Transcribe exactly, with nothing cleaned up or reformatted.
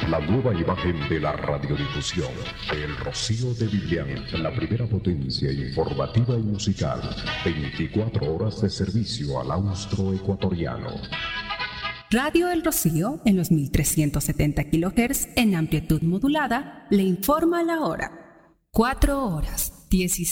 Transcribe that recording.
La nueva imagen de la radiodifusión. El Rocío de Vivian, la primera potencia informativa y musical. veinticuatro horas de servicio al austroecuatoriano. Radio El Rocío, en los mil trescientos setenta kilohertz en amplitud modulada, le informa la hora. cuatro horas, dieciséis